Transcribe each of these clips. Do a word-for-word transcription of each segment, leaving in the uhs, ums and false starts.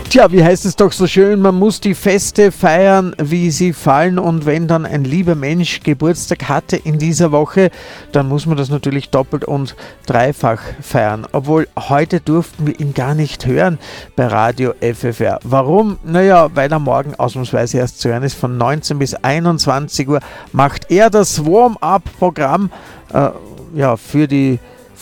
Tja, wie heißt es doch so schön, man muss die Feste feiern, wie sie fallen, und wenn dann ein lieber Mensch Geburtstag hatte in dieser Woche, dann muss man das natürlich doppelt und dreifach feiern. Obwohl, heute durften wir ihn gar nicht hören bei Radio F F R. Warum? Naja, weil er morgen ausnahmsweise erst zu hören ist, von neunzehn bis einundzwanzig Uhr macht er das Warm-Up-Programm äh, ja, für die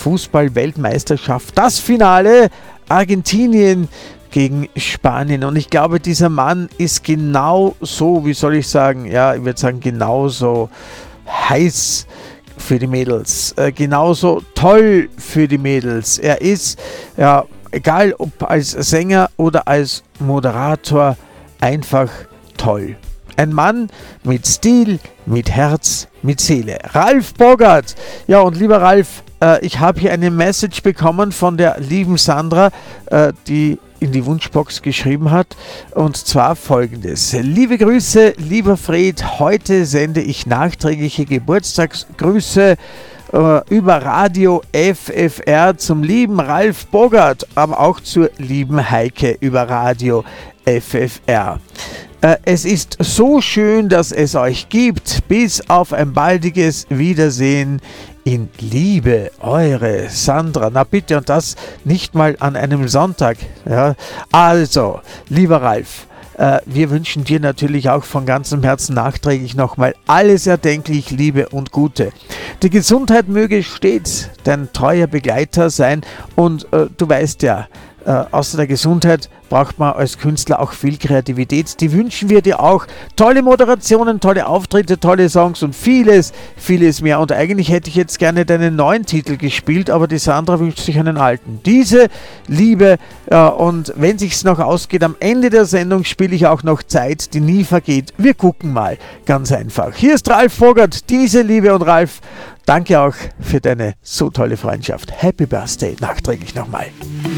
Fußball-Weltmeisterschaft. Das Finale Argentinien gegen Spanien, und ich glaube, dieser Mann ist genau so, wie soll ich sagen, ja, ich würde sagen, genauso heiß für die Mädels, äh, genauso toll für die Mädels. Er ist, ja, egal ob als Sänger oder als Moderator, einfach toll. Ein Mann mit Stil, mit Herz, mit Seele. Ralf Boggart. Ja, und lieber Ralf, äh, ich habe hier eine Message bekommen von der lieben Sandra, äh, die in die Wunschbox geschrieben hat, und zwar folgendes: Liebe Grüße, lieber Fred, heute sende ich nachträgliche Geburtstagsgrüße äh, über Radio F F R zum lieben Ralf Boggart, aber auch zur lieben Heike über Radio F F R. Äh, es ist so schön, dass es euch gibt. Bis auf ein baldiges Wiedersehen. In Liebe, eure Sandra. Na bitte, und das nicht mal an einem Sonntag. Ja. Also, lieber Ralf, äh, wir wünschen dir natürlich auch von ganzem Herzen nachträglich nochmal alles erdenklich Liebe und Gute. Die Gesundheit möge stets dein treuer Begleiter sein, und äh, du weißt ja, äh, außer der Gesundheit braucht man als Künstler auch viel Kreativität. Die wünschen wir dir auch. Tolle Moderationen, tolle Auftritte, tolle Songs und vieles, vieles mehr. Und eigentlich hätte ich jetzt gerne deinen neuen Titel gespielt, aber die Sandra wünscht sich einen alten. Diese Liebe, ja, und wenn sich's noch ausgeht, am Ende der Sendung spiele ich auch noch Zeit, die nie vergeht. Wir gucken mal. Ganz einfach. Hier ist Ralf Boggart, diese Liebe, und Ralf, danke auch für deine so tolle Freundschaft. Happy Birthday, nachträglich nochmal.